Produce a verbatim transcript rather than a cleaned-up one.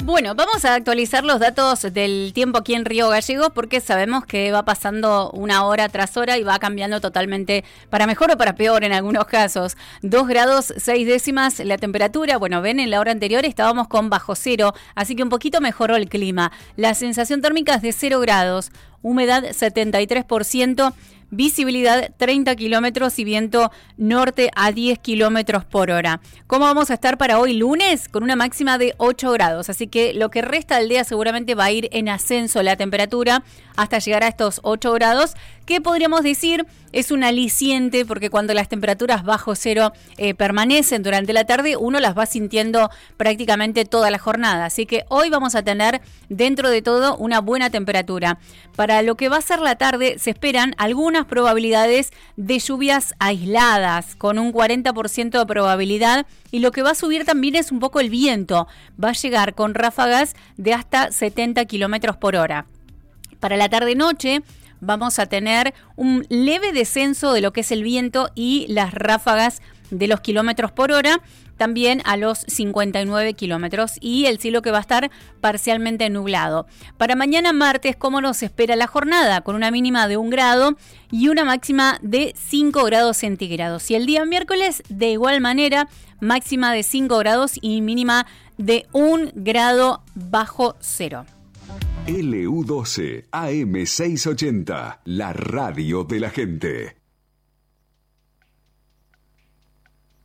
Bueno, vamos a actualizar los datos del tiempo aquí en Río Gallegos porque sabemos que va pasando una hora tras hora y va cambiando totalmente para mejor o para peor en algunos casos. Dos grados seis décimas la temperatura. Bueno, ven, en la hora anterior estábamos con bajo cero, así que un poquito mejoró el clima. La sensación térmica es de cero grados, humedad setenta y tres por ciento. Visibilidad treinta kilómetros y viento norte a diez kilómetros por hora. ¿Cómo vamos a estar para hoy lunes? Con una máxima de ocho grados, así que lo que resta del día seguramente va a ir en ascenso la temperatura hasta llegar a estos ocho grados, que podríamos decir es un aliciente porque cuando las temperaturas bajo cero eh, permanecen durante la tarde, uno las va sintiendo prácticamente toda la jornada. Así que hoy vamos a tener dentro de todo una buena temperatura. Para lo que va a ser la tarde se esperan algunas probabilidades de lluvias aisladas con un cuarenta por ciento de probabilidad, y lo que va a subir también es un poco el viento. Va a llegar con ráfagas de hasta setenta kilómetros por hora. Para la tarde-noche vamos a tener un leve descenso de lo que es el viento y las ráfagas de los kilómetros por hora, también a los cincuenta y nueve kilómetros, y el cielo que va a estar parcialmente nublado. Para mañana martes, ¿cómo nos espera la jornada? Con una mínima de un grado y una máxima de cinco grados centígrados. Y el día miércoles, de igual manera, máxima de cinco grados y mínima de un grado bajo cero. L U doce A M seiscientos ochenta, la radio de la gente.